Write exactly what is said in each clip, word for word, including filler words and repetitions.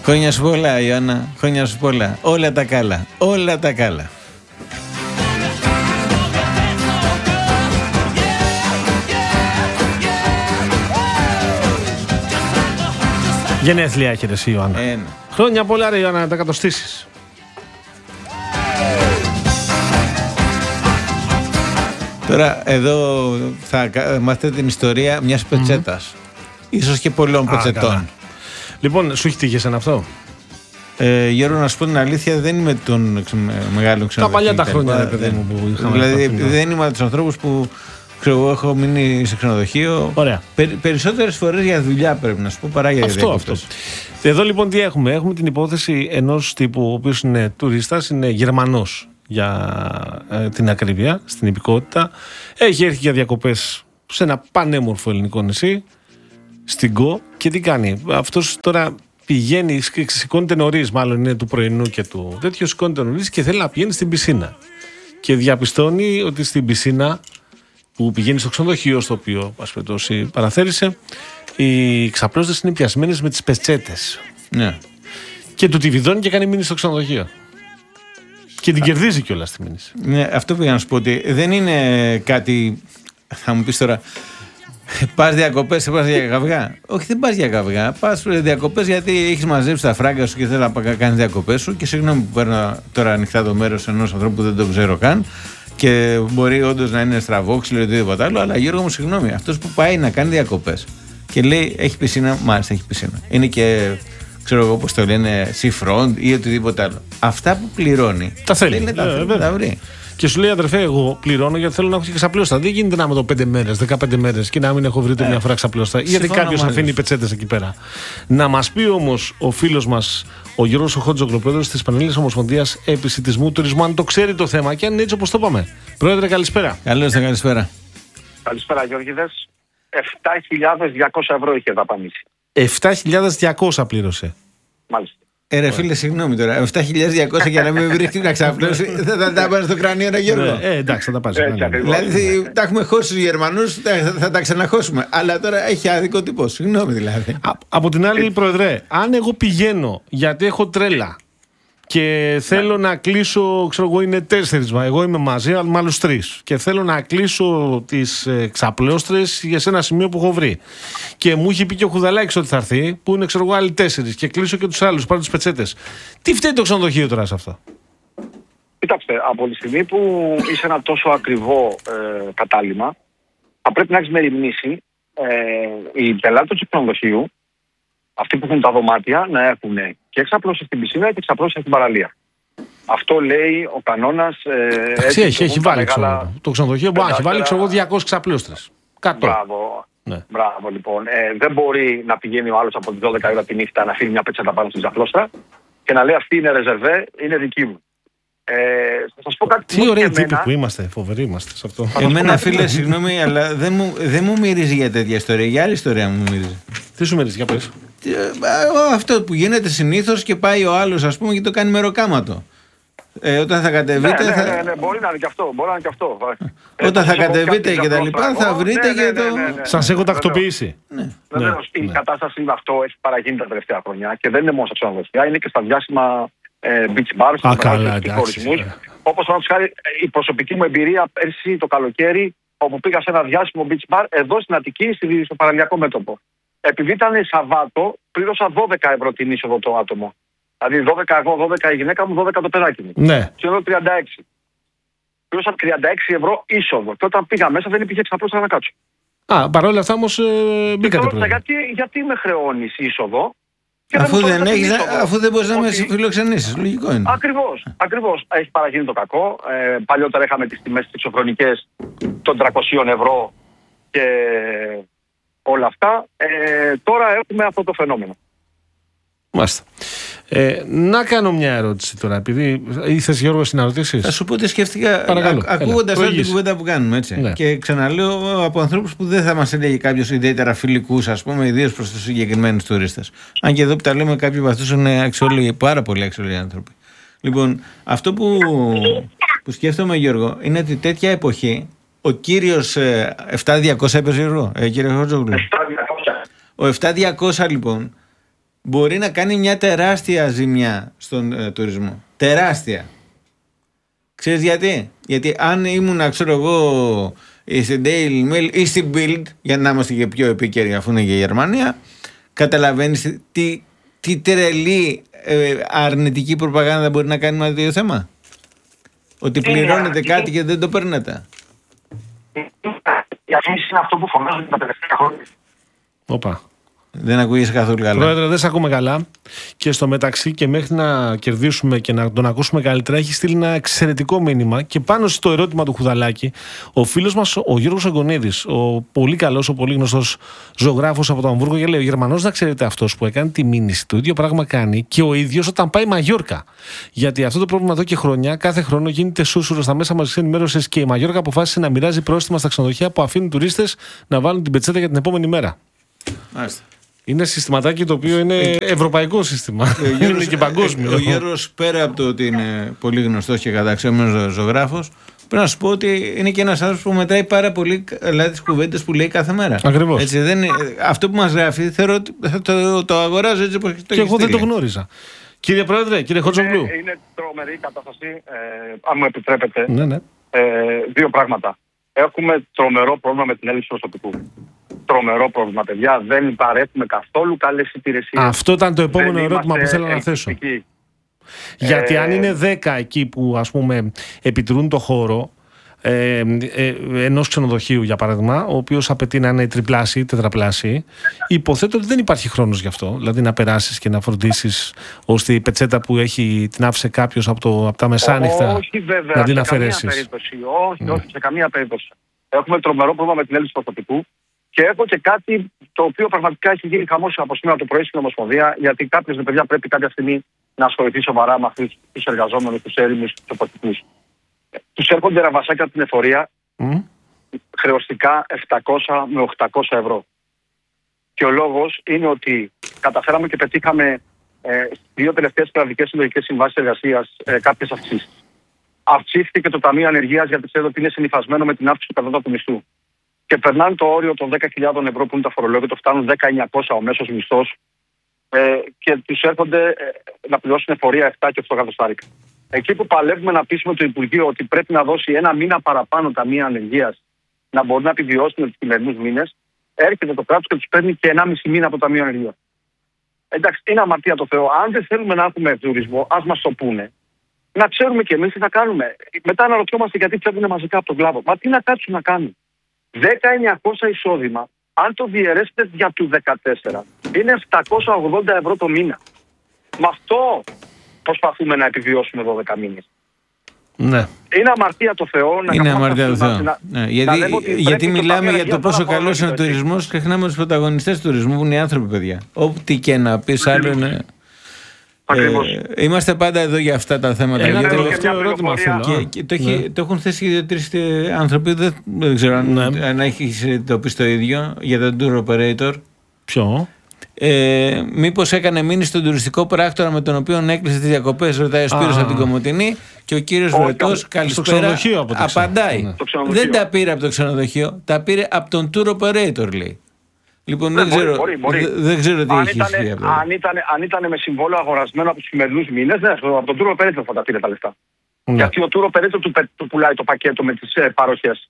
Χρόνια σου πολλά, Ιωάννα. Χρόνια σου πολλά. Όλα τα καλά. Όλα τα καλά. Γενέθλια έχετε εσύ, Ιωάννα. Ε, ναι. Χρόνια πολλά, ρε Ιωάννα, να τα κατοστήσεις. Τώρα εδώ θα μάθετε την ιστορία μιας πετσέτας. Mm-hmm. Ίσως και πολλών πετσετών. Λοιπόν, σου έχει τύχει εσένα αυτό? Ε, Γιώργο, να σου πω την αλήθεια, δεν είμαι τον ξε, μεγάλο ξενοδοχείο. Τα παλιά τα χρόνια, ρε παιδί μου, που είχαμε. Δηλαδή, δεν είμαι από τους ανθρώπους που ξέρω, έχω μείνει σε ξενοδοχείο. Ωραία. Περ, περισσότερες φορές για δουλειά πρέπει να σου πω παρά για διακοπές. Εδώ λοιπόν τι έχουμε? Έχουμε την υπόθεση ενός τύπου, ο οποίος είναι τουρίστας, είναι Γερμανός για ε, την ακρίβεια, στην υπηκότητα. Έχει έρθει για διακοπές σε ένα πανέμορφο ελληνικό νησί, στην Κο, και τι κάνει? Αυτός τώρα πηγαίνει, σηκώνεται νωρίς, μάλλον είναι του πρωινού και του τέτοιο, σηκώνεται νωρίς και θέλει να πηγαίνει στην πισίνα. Και διαπιστώνει ότι στην πισίνα που πηγαίνει στο ξενοδοχείο, στο οποίο ας περιπτώσει παραθέρισε, οι ξαπλώστες είναι πιασμένες με τις πετσέτες. Ναι. Και του τη βιδώνει και κάνει μήνυση στο ξενοδοχείο. Και την κερδίζει κιόλας τη μήνυση. Ναι, αυτό πήγα να σου πω, ότι δεν είναι κάτι. Θα μου πεις τώρα, πας διακοπές, πας για καυγά. Όχι, δεν πας για καυγά. Πας διακοπές γιατί έχεις μαζέψει τα φράγκα σου και θέλει να κάνεις διακοπές σου. Και συγγνώμη που παίρνω τώρα ανοιχτά το μέρος ενός ανθρώπου που δεν το ξέρω καν. Και μπορεί όντως να είναι στραβόξυλο ή οτιδήποτε άλλο. Αλλά Γιώργο μου, συγγνώμη, αυτός που πάει να κάνει διακοπές και λέει έχει πισίνα, μάλιστα έχει πισίνα. Είναι και, ξέρω εγώ πώς το λένε, seafront ή οτιδήποτε άλλο. Αυτά που πληρώνει τα θέλει. θέλει, τα, θέλει, τα βρει. Και σου λέει, αδερφέ, εγώ πληρώνω γιατί θέλω να έχω και ξαπλώστα. Δεν γίνεται να είμαι εδώ πέντε μέρες, δεκαπέντε μέρες και να μην έχω βρει το ε, μια φορά ξαπλώστα. Γιατί κάποιος αφήνει πετσέτες εκεί πέρα. Να μας πει όμως ο φίλος μας, ο Γιώργος ο Χότζογλου, πρόεδρος της Πανελλήνιας Ομοσπονδίας Επισιτισμού Τουρισμού, αν το ξέρει το θέμα και αν είναι έτσι όπως το είπαμε. Πρόεδρε, καλησπέρα. Καλώς, καλησπέρα. Καλησπέρα, Γιώργηδες. επτά χιλιάδες διακόσια ευρώ είχε δαπανίσει. επτά χιλιάδες διακόσια πλήρωσε. Μάλιστα. Ε, ρε φίλε, συγγνώμη τώρα. επτά χιλιάδες διακόσια για να μην βρίσκει να ξαπλώσει. Δεν θα τα πάνε στο κρανίο, ένα Γιώργο. Ε, εντάξει, θα τα πας. Δηλαδή, τα έχουμε χώσει τους Γερμανούς, θα, θα τα ξαναχώσουμε. Αλλά τώρα έχει άδικο τύπο. Συγγνώμη δηλαδή. Α, από την άλλη, Πρόεδρε, αν εγώ πηγαίνω γιατί έχω τρέλα και θέλω να κλείσω, ξέρω εγώ, είναι τέσσερις, εγώ είμαι μαζί, αλλά με άλλους τρεις. Και θέλω να κλείσω τις ε, ξαπλώστρες για σε ένα σημείο που έχω βρει. Και μου είχε πει και ο Χουδαλάκης ότι θα έρθει, που είναι, ξέρω εγώ, άλλοι τέσσερις. Και κλείσω και τους άλλους, πάρω τις πετσέτες. Τι φταίει το ξενοδοχείο τώρα σε αυτό? Κοίταξτε, από τη στιγμή που είσαι ένα τόσο ακριβό ε, κατάλημα, θα πρέπει να έχεις μεριμνήσει ε, οι πελάτες του ξενοδοχείου, αυτοί που έχουν τα δωμάτια, να έχουν και εξαπλώσεις στην πισίνα και εξαπλώσεις στην παραλία. Αυτό λέει ο κανόνας. Ε, έχει, έχει, έχει βάλει μεγάλα... το ξενοδοχείο που έχει βάλει ξέρω, διακόσιες ξαπλώστρες. Μπράβο. Ναι. Μπράβο λοιπόν. Ε, δεν μπορεί να πηγαίνει ο άλλος από τις δώδεκα ώρα τη νύχτα να αφήνει μια πετσέτα πάνω στην ξαπλώστρα και να λέει αυτή είναι ρεζερβέ, είναι δική μου. Ε, θα σας πω κάτι. Τι ωραίοι τύποι που είμαστε, φοβεροί είμαστε σε αυτό. Εμένα, φίλε, συγγνώμη, αλλά δεν μου, δεν μου μυρίζει για τέτοια ιστορία. Για άλλη ιστορία μου μυρίζει. Τι σου μυρίζει, για πες. Αυτό που γίνεται συνήθως και πάει ο άλλος, ας πούμε, και το κάνει μεροκάματο. Ε, όταν θα κατεβείτε. Ναι, ναι, θα... ναι, ναι, μπορεί να είναι και αυτό. Μπορεί να είναι και αυτό. Όταν ε, θα κατεβείτε και τα λοιπά, θα βρείτε ναι, ναι, και το. Ναι, ναι, ναι, ναι. Σας έχω τακτοποιήσει. Ναι. Βεβαίως, ναι, η ναι. κατάσταση με αυτό έχει παραγίνει τα τελευταία χρόνια και δεν είναι μόνο στα ξενοδοχεία, είναι και στα διάσημα ε, beach bars, στους χωρισμούς. Όπως παραδείγματος χάρη, η προσωπική μου εμπειρία πέρσι το καλοκαίρι, όπου πήγα σε ένα διάσημο beach bar εδώ στην Αττική, στο παραλιακό μέτωπο. Επειδή ήταν Σαββάτο, πλήρωσα δώδεκα ευρώ την είσοδο το άτομο. Δηλαδή δώδεκα εγώ, δώδεκα η γυναίκα μου, δώδεκα το παιδάκι μου. Ναι. Και εδώ τριάντα έξι. Πλήρωσα τριάντα έξι ευρώ είσοδο. Και όταν πήγα μέσα δεν υπήρχε εξαπλώστρα να κάτσω. Α, παρόλα αυτά όμως ε, μπήκατε πρώτα. Γιατί, γιατί με χρεώνεις είσοδο? Αφού δεν, δεν, έχεις, αφού δεν μπορείς να με φιλοξενήσεις, λογικό είναι. Ακριβώς, ακριβώς. Έχει παραγίνει το κακό. Ε, παλιότερα είχαμε τις τιμές εξωφρονικές των τριακόσια ευρώ και όλα αυτά. Ε, τώρα έχουμε αυτό το φαινόμενο. Μάλιστα. Ε, να κάνω μια ερώτηση τώρα, επειδή ήθελες, Γιώργο, να ρωτήσεις. Θα σου πω τι σκέφτηκα ακούγοντας όλη την κουβέντα που κάνουμε. Έτσι. Ναι. Και ξαναλέω από ανθρώπους που δεν θα μας έλεγε κάποιος ιδιαίτερα φιλικούς, ας πούμε, ιδίως προς τους συγκεκριμένους τουρίστες. Αν και εδώ που τα λέμε, κάποιοι βαθούς είναι αξιόλογοι, πάρα πολύ αξιόλογοι άνθρωποι. Λοιπόν, αυτό που, που σκέφτομαι, Γιώργο, είναι ότι τέτοια εποχή ο κύριος ε, επτά χιλιάδες διακόσια έπαιζε, Γιώργο, ε, κύριε Χότζογλου. Ο επτά χιλιάδες διακόσια λοιπόν. μπορεί να κάνει μια τεράστια ζημιά στον ε, τουρισμό. Τεράστια. Ξέρεις γιατί? Γιατί αν ήμουν, ξέρω εγώ, στην Daily Mail ή στην Bild, για να είμαστε και πιο επίκαιροι αφού είναι και η Γερμανία, καταλαβαίνεις τι, τι τρελή ε, αρνητική προπαγάνδα μπορεί να κάνει με το θέμα? Ότι πληρώνετε κάτι και δεν το παίρνετε. Η αφήνιση είναι αυτό που φωνάζουν τα τελευταία χρόνια. Όπα. Δεν ακούγεσαι καθόλου καλά. Πρόεδρε, δεν σε ακούμε καλά. Και στο μεταξύ, και μέχρι να κερδίσουμε και να τον ακούσουμε καλύτερα, έχει στείλει ένα εξαιρετικό μήνυμα. Και πάνω στο ερώτημα του Χουδαλάκη, ο φίλος μας, ο Γιώργος Αγκονίδης, ο πολύ καλός, ο πολύ γνωστός ζωγράφος από το Αμβούργο, και λέει: ο Γερμανός, να ξέρετε, αυτός που έκανε τη μήνυση, το ίδιο πράγμα κάνει και ο ίδιος όταν πάει Μαγιόρκα. Γιατί αυτό το πρόβλημα εδώ και χρόνια, κάθε χρόνο γίνεται σούσουρο στα μέσα μαζικής ενημέρωσης και η Μαγιόρκα αποφάσισε να μοιράζει πρόστιμα στα ξενοδοχεία που αφήνουν τουρίστες να βάλουν την πετσέτα για την επόμενη μέρα. Μάλιστα. Είναι συστηματάκι το οποίο είναι ευρωπαϊκό σύστημα. Είναι και παγκόσμιο. Ο Γιώργος, πέρα από το ότι είναι πολύ γνωστός και καταξιόμενος ζωγράφος, πρέπει να σου πω ότι είναι και ένας άνθρωπος που μετράει πάρα πολύ καλά τις κουβέντες που λέει κάθε μέρα. Ακριβώς. Έτσι, δεν είναι, αυτό που μας γράφει θεωρώ ότι το, το, το αγοράζω έτσι όπως το. Και εγώ δεν το γνώριζα. Κύριε Πρόεδρε, κύριε Χοτζογλού. Είναι, είναι τρομερή η κατάσταση, ε, αν μου επιτρέπετε. Ναι, ναι. Ε, δύο πράγματα. Έχουμε τρομερό πρόβλημα με την έλλειψη προσωπικού. Τρομερό πρόβλημα, παιδιά. Δεν παρέχουμε καθόλου καλές υπηρεσίες. Αυτό ήταν το επόμενο ερώτημα που θέλω να θέσω. Γιατί ε... αν είναι δέκα εκεί που, ας πούμε, επιτηρούν το χώρο ε, ε, ενός ξενοδοχείου, για παράδειγμα, ο οποίος απαιτεί να είναι τριπλάσιοι, τετραπλάσιοι, υποθέτω ότι δεν υπάρχει χρόνος γι' αυτό. Δηλαδή να περάσεις και να φροντίσεις ώστε η πετσέτα που έχει, την άφησε κάποιος από, το, από τα μεσάνυχτα, όχι, βέβαια, να την αφαιρέσεις. Όχι, mm. όχι, σε καμία περίπτωση. Έχουμε τρομερό πρόβλημα με την έλλειψη προσωπικού. Και έχω και κάτι το οποίο πραγματικά έχει γίνει χαμός από σήμερα το πρωί στην Ομοσπονδία, γιατί κάποιες παιδιά πρέπει κάποια στιγμή να ασχοληθεί σοβαρά με αυτούς τους εργαζόμενους, τους έρημους, τους τοποτικούς. Τους έρχονται ραβασάκια από την εφορία mm. χρεωστικά επτακόσια με οκτακόσια ευρώ. Και ο λόγος είναι ότι καταφέραμε και πετύχαμε ε, δύο τελευταίες κρατικές συλλογικές συμβάσεις εργασίας ε, κάποιες αυξήσεις. Αυξήθηκε το Ταμείο Ανεργίας, γιατί ξέρω ότι είναι συνυφασμένο με την αύξηση του κατώτατου μισθού. Και περνάνε το όριο των δέκα χιλιάδες ευρώ που είναι τα φορολόγια, το φτάνουν δέκα χιλιάδες εννιακόσια ο μέσος μισθός ε, και τους έρχονται ε, να πληρώσουν εφορία επτά και οκτώ εκατοστάρικα. Εκεί που παλεύουμε να πείσουμε το Υπουργείο ότι πρέπει να δώσει ένα μήνα παραπάνω ταμεία ανεργίας να μπορεί να επιβιώσουν τους σημερινούς μήνες, έρχεται το κράτος και τους παίρνει και ενάμιση μήνα από το Ταμείο Ανεργίας. Εντάξει, είναι αμαρτία το Θεό. Αν δεν θέλουμε να έχουμε τουρισμό, ας μας το πούνε. Να ξέρουμε κι εμείς τι θα κάνουμε. Μετά αναρωτιόμαστε γιατί φεύγουν μαζικά από τον κλάδο. Μα τι να κάτσουν να κάνουν. δέκα χιλιάδες εννιακόσια εισόδημα, αν το διαιρέσετε για του δεκατέσσερα, είναι επτακόσια ογδόντα ευρώ το μήνα. Με αυτό προσπαθούμε να επιβιώσουμε δώδεκα μήνες. Ναι. Είναι αμαρτία το Θεό να Είναι αμαρτία το Θεό. Να, ναι, γιατί να γιατί μιλάμε για το πόσο καλό είναι ο τουρισμός και ξεχνάμε τους πρωταγωνιστές του τουρισμού που είναι οι άνθρωποι, παιδιά. Ό,τι και να πεις άλλο είναι. Ε, είμαστε πάντα εδώ για αυτά τα θέματα. Ένα γιατί τελευταίο ερώτημα θέλω. Και, και το, έχει, ναι. το έχουν θέσει και τρεις άνθρωποι. Δεν, δεν ξέρω αν, ναι. αν έχει το πει το ίδιο για τον tour operator. Ποιο? Ε, μήπως έκανε μήνυση στον τουριστικό πράκτορα με τον οποίο έκλεισε τις διακοπές, ρωτάει ο Σπύρος από την Κομοτηνή, και ο κύριος Βρετός, καλησπέρα, απαντάει. Ναι. Δεν τα πήρε από το ξενοδοχείο, τα πήρε από τον tour operator, λέει. Λοιπόν, δεν, δεν, ξέρω, μπορεί, μπορεί. δεν ξέρω τι αν έχει ισχύει από αν, αν ήταν με συμβόλαιο αγορασμένο από τους σημερινούς μήνες, ναι, από τον tour operator θα τα πήρε τα λεφτά. Ναι. Γιατί ο tour operator του, του πουλάει το πακέτο με τις ε, παροχές.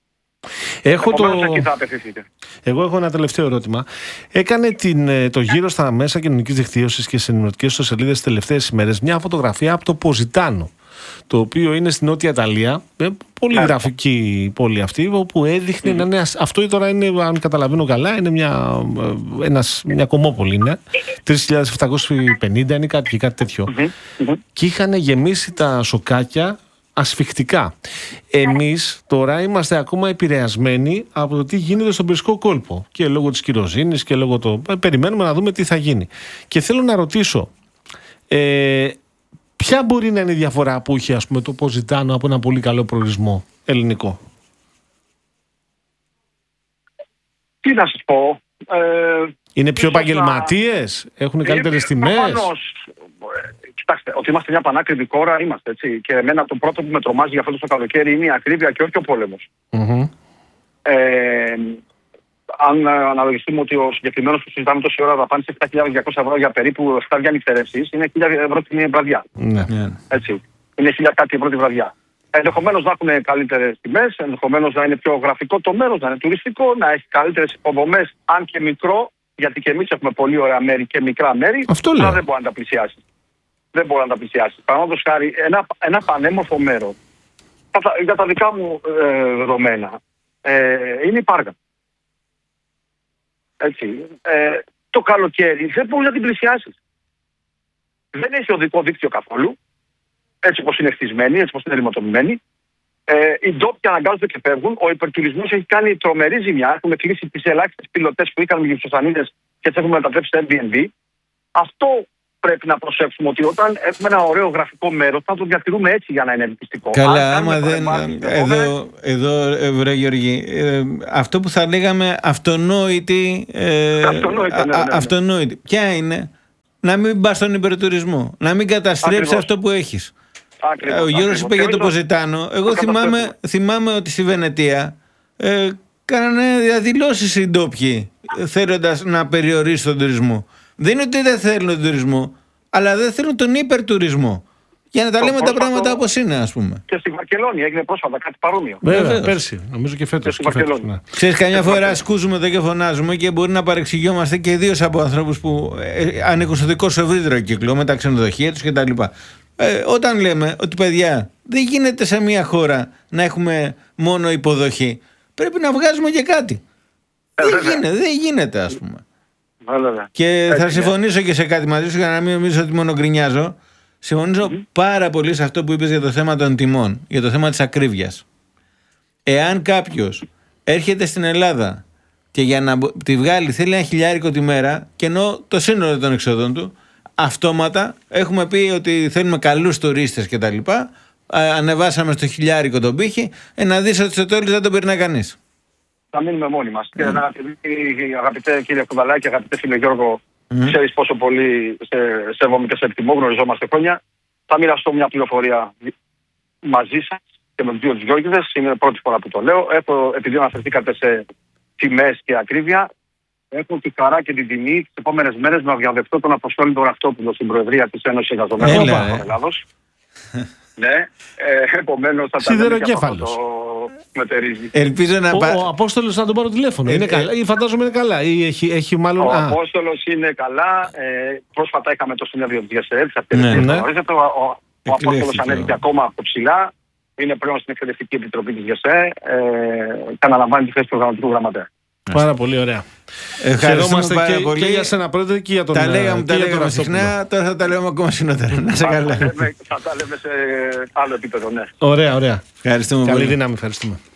Έχω το... Εγώ έχω ένα τελευταίο ερώτημα. Έκανε την, το γύρο στα μέσα κοινωνικής δικτύωσης και σε ενημερωτικές ιστοσελίδες τις τελευταίες ημέρες μια φωτογραφία από το Ποζιτάνο, το οποίο είναι στην Νότια Ιταλία, πολύ γραφική πόλη αυτή, όπου έδειχνε mm-hmm. να είναι, αυτό τώρα είναι, αν καταλαβαίνω καλά, είναι μια, ένας, μια κομμόπολη, είναι τρεις χιλιάδες επτακόσιοι πενήντα είναι κάτι, κάτι τέτοιο. Mm-hmm. Και είχαν γεμίσει τα σοκάκια ασφιχτικά. Εμείς τώρα είμαστε ακόμα επηρεασμένοι από το τι γίνεται στον Περσικό κόλπο, και λόγω της κυροζήνης και λόγω το... περιμένουμε να δούμε τι θα γίνει. Και θέλω να ρωτήσω, ε, ποια μπορεί να είναι η διαφορά που είχε, ας πούμε, το Ποζιτάνο από ένα πολύ καλό προορισμό ελληνικό? Τι να σας πω. Ε, είναι πιο επαγγελματίες, να... έχουν καλύτερες τιμές. Προφανώς. Κοιτάξτε, ότι είμαστε μια πανάκριβη χώρα, είμαστε, έτσι. Και εμένα το πρώτο που με τρομάζει για αυτό το καλοκαίρι είναι η ακρίβεια και όχι ο πόλεμος. Mm-hmm. Ε, αν αναλογιστούμε ότι ο συγκεκριμένος που συζητάμε τόση ώρα δαπάνησε επτά χιλιάδες διακόσια ευρώ για περίπου επτά νυχτερεύσεις, είναι χίλια ευρώ την βραδιά. Ναι. Έτσι. Είναι χίλια κάτι ευρώ τη βραδιά. Ενδεχομένως να έχουν καλύτερες τιμές, ενδεχομένως να είναι πιο γραφικό το μέρος, να είναι τουριστικό, να έχει καλύτερες υποδομές, αν και μικρό, γιατί και εμείς έχουμε πολύ ωραία μέρη και μικρά μέρη, αλλά δεν μπορεί να τα πλησιάσει. Δεν μπορεί να τα πλησιάσει. Παραδείγματος χάρη, ένα, ένα πανέμορφο μέρο, για τα δικά μου ε, δεδομένα, ε, είναι η Πάργα. Έτσι. Ε, το καλοκαίρι δεν μπορεί να την πλησιάσει. Δεν έχει οδικό δίκτυο καθόλου. Έτσι όπως είναι χτισμένη, έτσι όπως είναι ρηματοποιημένη. Ε, οι ντόπιοι αναγκάζονται και φεύγουν. Ο υπερτουρισμός έχει κάνει τρομερή ζημιά. Έχουμε κλείσει τις ελάχιστες πιλωτές που είχαν με γυψοσανίδες και τις έχουμε μετατρέψει σε Airbnb. Αυτό πρέπει να προσέξουμε, ότι όταν έχουμε ένα ωραίο γραφικό μέρος θα το διατηρούμε έτσι για να είναι ελκυστικό. Καλά, Αν άμα δεν. Εδώ, εδώ βρε Γιώργη, ε, αυτό που θα λέγαμε αυτονόητη. Ε, αυτονόητη, ναι, ναι, ναι. αυτονόητη. Ποια είναι? Να μην πας στον υπερτουρισμό. Να μην καταστρέψεις αυτό που έχεις. Ακριβώς, ο Γιώργος είπε για το Ποσιτάνο. Εγώ θυμάμαι, θυμάμαι ότι στη Βενετία ε, κάνανε διαδηλώσεις οι ντόπιοι θέλοντας να περιορίσουν τον τουρισμό. Δεν είναι ότι δεν θέλουν τον τουρισμό, αλλά δεν θέλουν τον υπερτουρισμό. Για να τα το λέμε πρόσφατο, τα πράγματα όπως είναι, ας πούμε. Και στη Βαρκελόνη έγινε πρόσφατα κάτι παρόμοιο. Βέβαια, πέρσι. Νομίζω και φέτος. Και φέτος, ναι. Ξέρεις, καμιά φορά σκούζουμε εδώ και φωνάζουμε και μπορεί να παρεξηγιόμαστε και ιδίως από ανθρώπους που ε, ανήκουν στο δικό σου ευρύτερο κύκλο, με τα ξενοδοχεία τους κτλ. Ε, όταν λέμε ότι παιδιά δεν γίνεται σε μια χώρα να έχουμε μόνο υποδοχή, πρέπει να βγάζουμε και κάτι. Ε, δεν, γίνεται, δεν γίνεται, ας πούμε. Βέβαια. Και έτσι, θα συμφωνήσω και σε κάτι μαζί σου για να μην νομίζω ότι μόνο γκρινιάζω. Συμφωνήσω mm-hmm. πάρα πολύ σε αυτό που είπες για το θέμα των τιμών, για το θέμα της ακρίβειας. Εάν κάποιος έρχεται στην Ελλάδα και για να τη βγάλει θέλει ένα χιλιάρικο τη μέρα, και ενώ το σύνολο των εξόδων του, αυτόματα έχουμε πει ότι θέλουμε καλούς τουρίστες κτλ. Ανεβάσαμε στο χιλιάρικο τον πύχη, ε, να δεις ότι στο τέλος δεν τον περνάει κανείς. Θα μείνουμε μόνοι μας. Mm. Και αγαπητέ κύριε Κουδαλάκη, αγαπητέ φίλε Γιώργο, mm. ξέρεις πόσο πολύ σε, σέβομαι και σε εκτιμώ, γνωριζόμαστε χρόνια. Θα μοιραστώ μια πληροφορία μαζί σας και με τους δύο τους Γιώργηδες. Είναι η πρώτη φορά που το λέω. Έχω, επειδή αναφερθήκατε σε τιμές και ακρίβεια, έχω τη χαρά και την τιμή τις επόμενες μέρες να διαδεχτώ τον Αποστόλη τον Ραυτόπουλο στην Προεδρία της Ένωσης Εργαζομένων του Ελλάδος. Ναι, ε, επομένως θα τα λέμε και αυτό το μετερίζει. Ελπίζω να πά... Ο, ο Απόστολος να τον πάρω τηλέφωνο. Ε, είναι ε, καλά, ή φαντάζομαι είναι καλά. Ή έχει, έχει μάλλον... Ο Α. Απόστολος είναι καλά. Ε, πρόσφατα είχαμε το συνέδριο της ΓΕΣΕΕ. Ναι, ναι. Ο, ο, ο Απόστολος ανέβηκε ακόμα από ψηλά. Είναι πλέον στην Εκπαιδευτική Επιτροπή της ΓΕΣΕΕ ε, και αναλαμβάνει τη θέση του οργανωτικού γραμματέα. Πάρα πολύ ωραία. Ευχαριστούμε πάρα και, πολύ. Και για σένα πρόεδρε και για τον Τα λέγαμε, τα λέγαμε συχνά, τώρα θα τα λέμε ακόμα συχνότερα. Να σε καλά. Θα τα λέμε σε άλλο επίπεδο, ναι. Ωραία, ωραία. Ευχαριστούμε Καλή πολύ. δύναμη, ευχαριστούμε.